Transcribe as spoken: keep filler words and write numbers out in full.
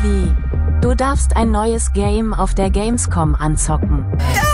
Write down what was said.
Wie? Du darfst ein neues Game auf der Gamescom anzocken. Ja!